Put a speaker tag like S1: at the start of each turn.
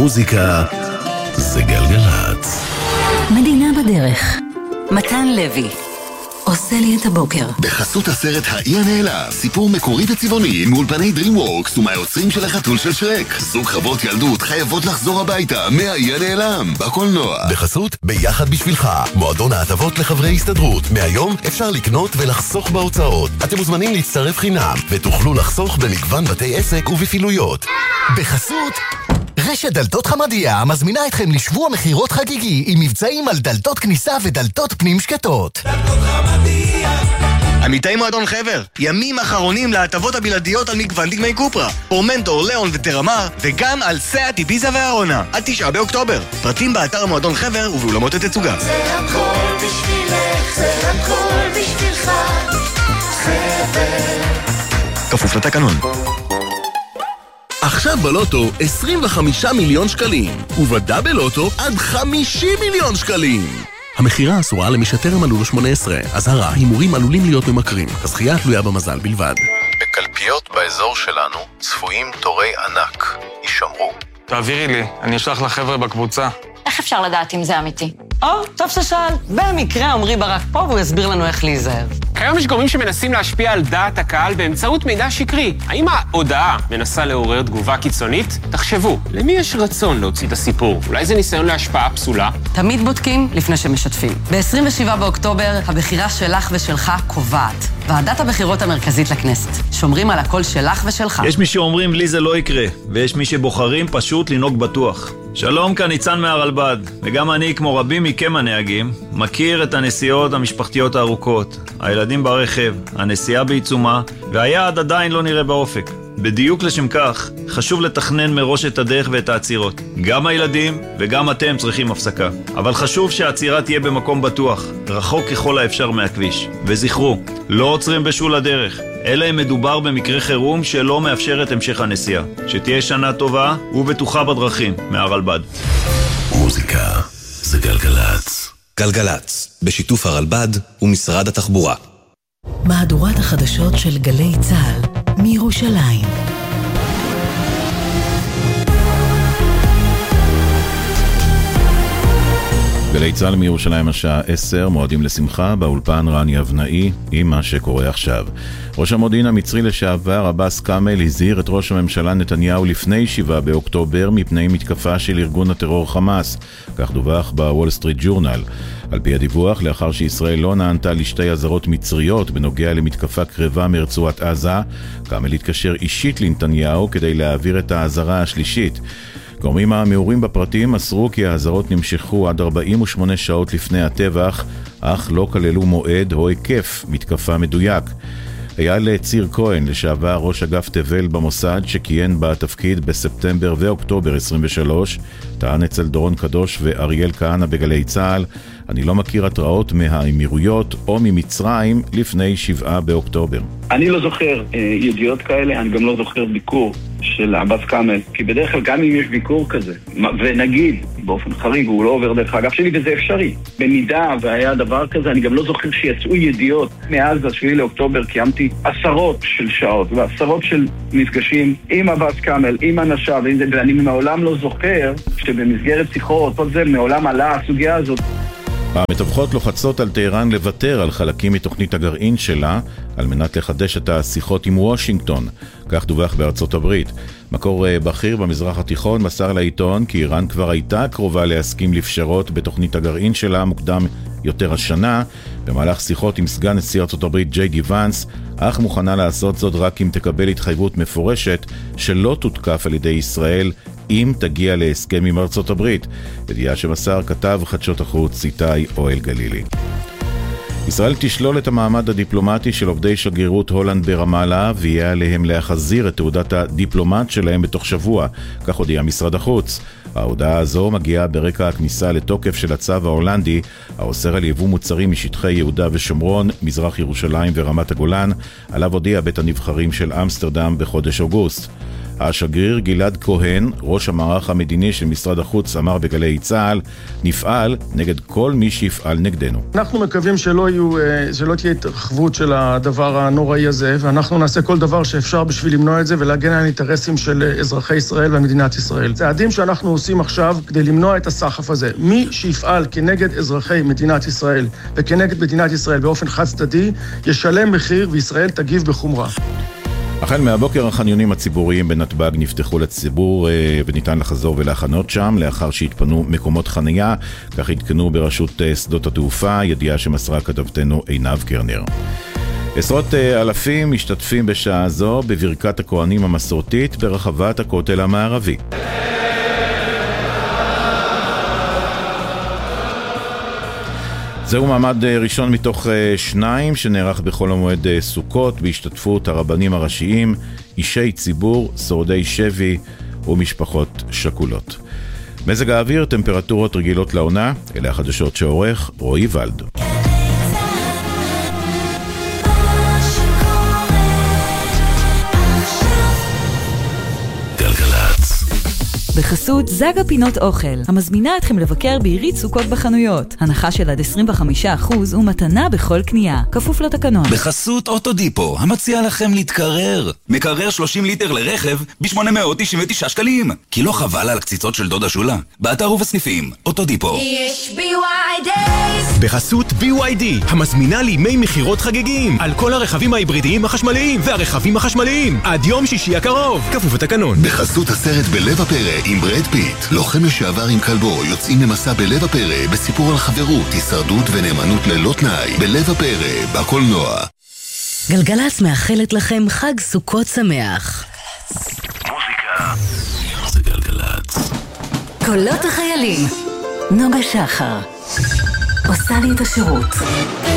S1: מוזיקה זה גלגלצ.
S2: מדינה בדרך. מתן לוי עושה לי את הבוקר.
S1: בחסות הסרט האי הנעלה, סיפור מקורי וצבעוני מאולפני DreamWorks ומהיוצרים של החתול של שרק. זוג חוות ילדות חייבות לחזור הביתה מהאי הנעלם בקולנוע. בחסות ביחד בשבילך, מועדון ההטבות לחברי הסתדרות. מהיום אפשר לקנות ולחסוך בהוצאות. אתם מוזמנים להצטרף חינם ותוכלו לחסוך במגוון בתי עסק ובפעילויות. בחסות רשת דלתות חמדיה מזמינה אתכם לשבוע מחירות חגיגי עם מבצעים על דלתות כניסה ודלתות פנים שקטות. דלתות חמדיה.
S3: עמיתי מועדון חבר, ימים אחרונים להטבות הבלעדיות על מגוון דגמי קופרה, פורמנטור, ליאון וטרמר, וגם על סאט, איביזה והרונה, עד 9 באוקטובר. פרטים באתר מועדון חבר ובאולמות התצוגה.
S4: זה הכל בשבילך, זה הכל בשבילך, חבר.
S3: כפוף לתקנון.
S1: עכשיו בלוטו 25 מיליון שקלים, ובדאבל לוטו עד 50 מיליון שקלים. המחירה אסורה למי שטרם מלאו לו 18. אזהרה, הימורים עלולים להיות ממכרים. הזכייה תלויה במזל בלבד.
S5: בקלפיות באזור שלנו צפויים תורי ענק. יישמרו.
S6: תעבירי לי, אני אשלח לחבר'ה בקבוצה.
S7: איך אפשר לדעת אם זה אמיתי?
S8: טוב ששאל. במקרה עמרי ברק פה והוא יסביר לנו איך להיזהר.
S9: כיום יש גורמים שמנסים להשפיע על דעת הקהל באמצעות מידע שקרי. האם ההודעה מנסה לעורר תגובה קיצונית? תחשבו, למי יש רצון להוציא את הסיפור? אולי זה ניסיון להשפעה פסולה?
S8: תמיד בודקים לפני שמשתפים. ב-27 באוקטובר הבחירה שלך ושלך קובעת. ועדת הבחירות המרכזית לכנסת. שומרים על הקול שלך ושלך.
S10: יש מי שאומרים לי זה לא יקרה, ויש מי שבוחרים פשוט לנהוג בטוח. שלום, כאן ניצן מהרלב"ד, וגם אני, כמו רבים מכם הנהגים, מכיר את הנסיעות המשפחתיות הארוכות. הילדים ברכב, הנסיעה בעיצומה, והיעד עדיין לא נראה באופק. בדיוק לשם כך, חשוב לתכנן מראש את הדרך ואת העצירות. גם הילדים וגם אתם צריכים הפסקה. אבל חשוב שהעצירה תהיה במקום בטוח, רחוק ככל האפשר מהכביש. וזכרו, לא עוצרים בשול הדרך, אלא אם מדובר במקרה חירום שלא מאפשר את המשך הנסיעה. שתהיה שנה טובה ובטוחה בדרכים, מהרלב"ד.
S1: מוזיקה זה גלגלצ.
S11: גלגלצ, בשיתוף הרלב"ד ומשרד התחבורה.
S2: מהדורת החדשות של גלי צהל מירושלים.
S12: גלי צהל מירושלים השעה 10, מועדים לשמחה, באולפן רן יבנאי עם מה שקורה עכשיו. ראש המודיעין המצרי לשעבר עבאס כאמל הזהיר את ראש הממשלה נתניהו לפני 7 באוקטובר מפני מתקפה של ארגון הטרור חמאס, כך דווח בוול סטריט ג'ורנל. על פי הדיווח, לאחר שישראל לא נענתה לשתי אזהרות מצריות בנוגע למתקפה קרבה מרצועת עזה, כאמל התקשר אישית לנתניהו כדי להעביר את האזהרה השלישית. גורמים המעורים בפרטים מסרו כי האזהרות נמשכו עד 48 שעות לפני הטבח, אך לא כללו מועד או היקף מתקפה מדויק. אייל ציר כהן, לשעבר ראש אגף תבל במוסד שכיהן בתפקיד בספטמבר ואוקטובר 23, טען אצל דורון קדוש ואריאל כהנא בגלי צהל, אני לא מכיר התראות מהאמירויות או ממצרים לפני 7 באוקטובר.
S13: אני לא זוכר ידיעות כאלה, אני גם לא זוכר ביקור של עבאס כאמל, כי בדרך כלל גם אם יש ביקור כזה, ונגיד באופן חריג, הוא לא עובר דרך האגף שלי וזה אפשרי. במידה והיה דבר כזה, אני גם לא זוכר שיצאו ידיעות. מאז 7 לאוקטובר קיימתי עשרות של שעות ועשרות של מפגשים עם עבאס כאמל, עם אנשיו, ואני מעולם לא זוכר שבמסגרת שיחות, כל זה מעולם עלה הסוגיה הזאת.
S12: המתווכות לוחצות על טהרן לוותר על חלקים מתוכנית הגרעין שלה על מנת לחדש את השיחות עם וושינגטון, כך דווח בארצות הברית. מקור בכיר במזרח התיכון מסר לעיתון כי איראן כבר הייתה קרובה להסכים לפשרות בתוכנית הגרעין שלה מוקדם יותר השנה, במהלך שיחות עם סגן נשיא ארצות הברית ג'יי די ואנס, אך מוכנה לעשות זאת רק אם תקבל התחייבות מפורשת שלא תותקף על ידי ישראל אם תגיע להסכם עם ארצות הברית. ידיעה שמסר כתב חדשות החוץ איתי אוהל גלילי. ישראל תשלול את המעמד הדיפלומטי של עובדי שגרירות הולנד ברמאללה, ויהיה עליהם להחזיר את תעודת הדיפלומט שלהם בתוך שבוע, כך הודיע משרד החוץ. ההודעה הזו מגיעה ברקע הכניסה לתוקף של הצו ההולנדי, האוסר על יבוא מוצרים משטחי יהודה ושומרון, מזרח ירושלים ורמת הגולן, עליו הודיע בית הנבחרים של אמסטרדם בחודש אוגוסט. השגריר גלעד כהן, ראש המערך המדיני של משרד החוץ, אמר בגלי צה"ל, נפעל נגד כל מי שיפעל נגדנו.
S14: אנחנו מקווים שלא תהיה התרחבות של הדבר הנוראי הזה, ואנחנו נעשה כל דבר שאפשר בשביל למנוע את זה ולהגן על האינטרסים של אזרחי ישראל ומדינת ישראל. צעדים שאנחנו עושים עכשיו כדי למנוע את הסחף הזה. מי שיפעל כנגד אזרחי מדינת ישראל וכנגד מדינת ישראל באופן חד צדדי, ישלם מחיר וישראל תגיב בחומרה.
S12: החל מהבוקר החניונים הציבוריים בנתב"ג נפתחו לציבור וניתן לחזור ולהכנות שם לאחר שהתפנו מקומות חנייה, כך התקנו ברשות שדות התעופה, ידיעה שמסרה כתבתנו עינב קרנר. עשרות אלפים משתתפים בשעה זו בברכת הכהנים המסורתית ברחבת הכותל המערבי. זהו מעמד ראשון מתוך 2 שנערך בחול המועד סוכות בהשתתפות הרבנים הראשיים, אישי ציבור, שורדי שבי ומשפחות שכולות. מזג האוויר, טמפרטורות רגילות לעונה, אלה החדשות שעורך רועי ולד.
S15: בחסות זגה פינות אוכל, המזמינה אתכם לבקר בעירית סוכות בחנויות. הנחה של עד 25% ומתנה בכל קנייה. כפוף לתקנון.
S16: בחסות אוטודיפו, המציע לכם להתקרר. מקרר 30 ליטר לרכב ב-899 שקלים. כי לא חבל על הקציצות של דודה שולה. באתר ובסניפים, אוטודיפו.
S4: יש BYD.
S17: בחסות BYD, המזמינה לימי מחירות חגיגים על כל הרכבים ההיברידיים החשמליים והרכבים החשמליים. עד יום שישי הקרוב. כפוף לתקנון.
S1: בחסות הסרט בלב הפרא עם ברד פיט, לוחם לשעבר עם כלבו, יוצאים למסע בלב הפרא בסיפור על חברות, הישרדות ונאמנות ללא תנאי. בלב הפרא, בקולנוע.
S2: גלגלצ מאחלת לכם חג סוכות שמח.
S1: מוזיקה זה גלגלצ.
S2: קולות החיילים, נוגה שחר עושה לי את השירות.